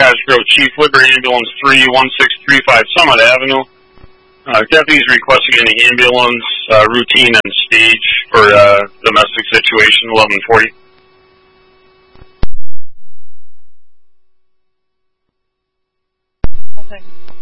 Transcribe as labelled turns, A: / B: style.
A: Cottage Grove, Chief, Liberty Ambulance 31635 Summit Avenue. Deputies requesting any ambulance routine and stage for domestic situation 1140.
B: Okay.